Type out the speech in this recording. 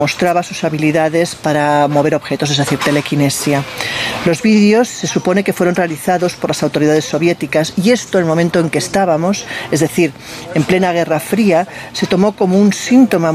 mostraba sus habilidades para mover objetos, es decir, telequinesia. Los vídeos se supone que fueron realizados por las autoridades soviéticas y esto, en el momento en que estábamos, es decir, en plena Guerra Fría, se tomó como un síntoma